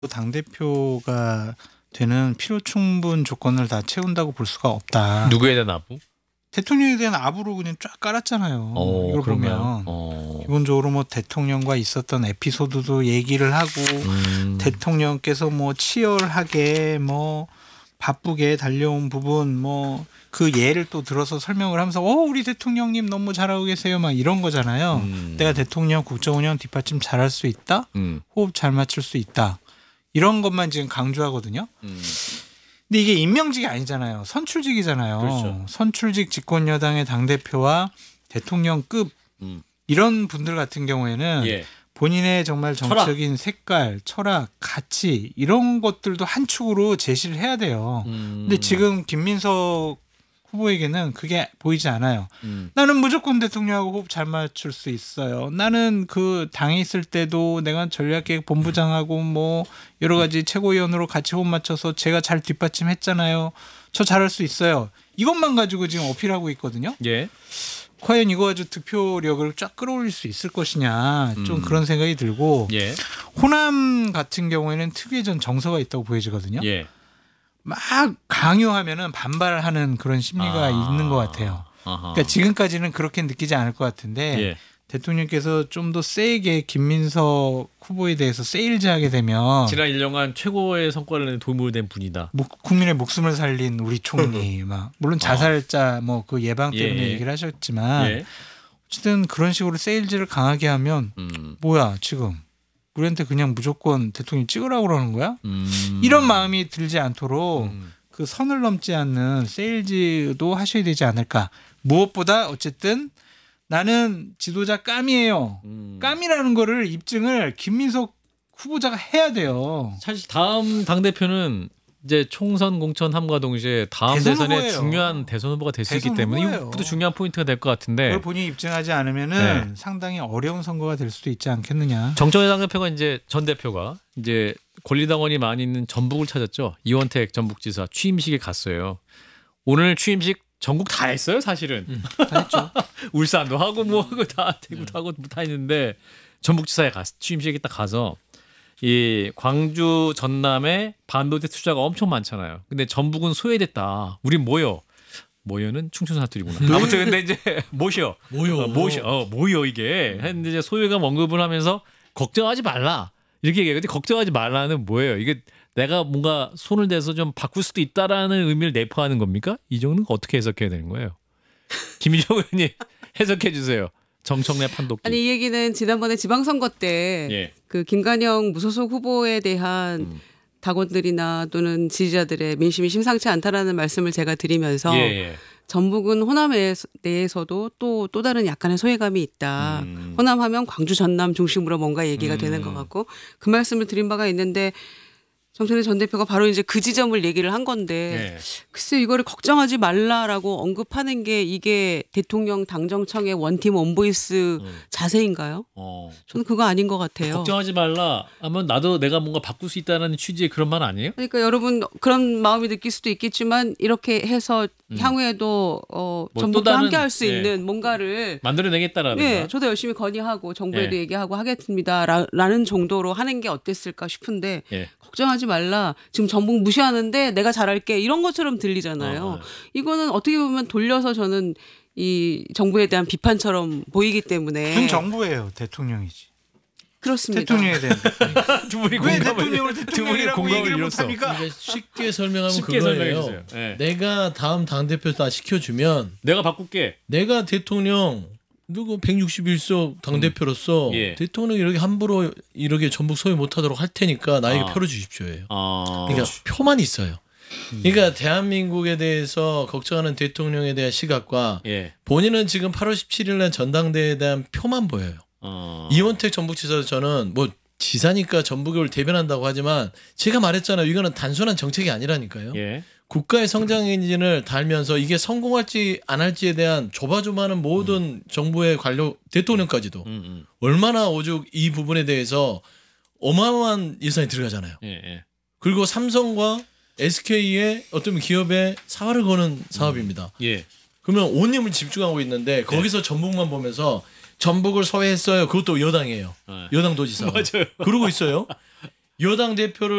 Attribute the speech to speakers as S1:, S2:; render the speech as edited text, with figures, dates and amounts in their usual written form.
S1: 당대표가 되는 필요 충분 조건을 다 채운다고 볼 수가 없다.
S2: 누구에 대한 아부?
S1: 대통령에 대한 아부로 그냥 쫙 깔았잖아요. 이걸 보면 기본적으로 뭐 대통령과 있었던 에피소드도 얘기를 하고 대통령께서 뭐 치열하게 뭐 바쁘게 달려온 부분 뭐 그 예를 또 들어서 설명을 하면서 우리 대통령님 너무 잘하고 계세요 막 이런 거잖아요. 내가 대통령 국정운영 뒷받침 잘할 수 있다. 호흡 잘 맞출 수 있다. 이런 것만 지금 강조하거든요. 근데 이게 임명직이 아니잖아요. 선출직이잖아요.
S2: 그렇죠.
S1: 선출직 집권여당의 당대표와 대통령급 이런 분들 같은 경우에는
S2: 예.
S1: 본인의 정말 정치적인 색깔, 철학, 가치 이런 것들도 한 축으로 제시를 해야 돼요. 근데 지금 김민석 후보에게는 그게 보이지 않아요. 나는 무조건 대통령하고 호흡 잘 맞출 수 있어요. 나는 그 당에 있을 때도 내가 전략계획 본부장하고 뭐 여러 가지 최고위원으로 같이 호흡 맞춰서 제가 잘 뒷받침했잖아요. 저 잘할 수 있어요. 이것만 가지고 지금 어필하고 있거든요.
S2: 예.
S1: 과연 이거 가지고 득표력을 쫙 끌어올릴 수 있을 것이냐 좀 그런 생각이 들고
S2: 예.
S1: 호남 같은 경우에는 특유의 전 정서가 있다고 보여지거든요.
S2: 예.
S1: 막 강요하면은 반발하는 그런 심리가 있는 것 같아요. 그러니까 지금까지는 그렇게 느끼지 않을 것 같은데
S2: 예.
S1: 대통령께서 좀 더 세게 김민석 후보에 대해서 세일즈하게 되면
S2: 지난 1년간 최고의 성과를 낸 도움을 된 분이다.
S1: 국민의 목숨을 살린 우리 총리 막 물론 자살자 뭐 그 예방 때문에
S2: 예.
S1: 얘기를 하셨지만
S2: 예.
S1: 어쨌든 그런 식으로 세일즈를 강하게 하면 뭐야 지금 우리한테 그냥 무조건 대통령 찍으라고 그러는 거야? 이런 마음이 들지 않도록 그 선을 넘지 않는 세일즈도 하셔야 되지 않을까. 무엇보다 어쨌든 나는 지도자 깜이에요. 깜이라는 거를 입증을 김민석 후보자가 해야 돼요.
S2: 사실 다음 당대표는 이제 총선 공천함과 동시에 다음
S1: 대선
S2: 대선에
S1: 후보예요.
S2: 중요한 대선 후보가 될 수 있기
S1: 대선
S2: 때문에
S1: 후보예요.
S2: 이것도 중요한 포인트가 될 것 같은데
S1: 그걸 본인이 입증하지 않으면은 상당히 어려운 선거가 될 수도 있지 않겠느냐.
S2: 정청래 당대표가 이제 전 대표가 이제 권리당원이 많이 있는 전북을 찾았죠. 이원택 전북지사 취임식에 갔어요. 오늘 취임식 전국 다 했어요, 사실은.
S1: 다 했죠.
S2: 울산도 하고 뭐 하고 다 대구도 하고 다 했는데 전북지사에 취임식에 딱 가서 이 광주 전남에 반도체 투자가 엄청 많잖아요. 근데 전북은 소외됐다. 우린 모여는 충청 사투리구나. 아무튼 근데 이제 모여 이게 했는데 이제 소외감 언급을 하면서 걱정하지 말라 이렇게 얘기해요. 근데 걱정하지 말라는 뭐예요? 이게 내가 뭔가 손을 대서 좀 바꿀 수도 있다라는 의미를 내포하는 겁니까? 이 정도는 어떻게 해석해야 되는 거예요? 김희정 의원님 해석해 주세요. 정청래 판독기.
S3: 아니 이 얘기는 지난번에 지방선거 때 그 김관영 무소속 후보에 대한 당원들이나 또는 지지자들의 민심이 심상치 않다라는 말씀을 제가 드리면서 전북은 호남에 대해서도 또 다른 약간의 소외감이 있다. 호남하면 광주 전남 중심으로 뭔가 얘기가 되는 것 같고 그 말씀을 드린 바가 있는데 정청래 전 대표가 바로 이제 그 지점을 얘기를 한 건데 글쎄 이거를 걱정하지 말라라고 언급하는 게 이게 대통령 당정청의 원팀 원보이스 자세인가요? 저는 그거 아닌 것 같아요.
S2: 걱정하지 말라 하면 나도 내가 뭔가 바꿀 수 있다는 취지의 그런 말 아니에요?
S3: 그러니까 여러분 그런 마음이 느낄 수도 있겠지만 이렇게 해서 향후에도 전북과 함께 할 수 있는 뭔가를
S2: 만들어내겠다라는
S3: 저도 열심히 건의하고 정부에도 얘기하고 하겠습니다라는 정도로 하는 게 어땠을까 싶은데 걱정하지 말라. 지금 전북 무시하는데 내가 잘할게. 이런 것처럼 들리잖아요. 이거는 어떻게 보면 돌려서 저는 이 정부에 대한 비판처럼 보이기 때문에.
S1: 무슨 정부예요? 대통령이지.
S3: 그렇습니다.
S1: 대통령에 대한.
S2: 두 분이
S1: 왜
S2: 공감을
S1: 대통령을 대통령이라고 얘기를 못합니까?
S4: 쉽게 설명하면
S2: 쉽게
S4: 그거예요.
S2: 설명해 주세요.
S4: 내가 다음 당대표 다 시켜주면
S2: 내가 바꿀게.
S4: 내가 대통령 누구 161석 당대표로서 대통령이 이렇게 함부로 이렇게 전북 소외 못하도록 할 테니까 나에게 표를 주십시오예요. 그러니까 표만 있어요. 그러니까 대한민국에 대해서 걱정하는 대통령에 대한 시각과 본인은 지금 8월 17일 날 전당대회에 대한 표만 보여요. 이원택 전북지사도 저는 뭐 지사니까 전북을 대변한다고 하지만 제가 말했잖아요. 이거는 단순한 정책이 아니라니까요. 국가의 성장 엔진을 달면서 이게 성공할지 안 할지에 대한 조바조바하는 모든 정부의 관료 대통령까지도 얼마나 오죽 이 부분에 대해서 어마어마한 예산이 들어가잖아요. 그리고 삼성과 SK의 어떤 기업에 사활을 거는 사업입니다. 그러면 온 힘을 집중하고 있는데 거기서 전북만 보면서 전북을 소외했어요. 그것도 여당이에요. 여당 도지사.
S2: 맞아요.
S4: 그러고 있어요. 여당 대표를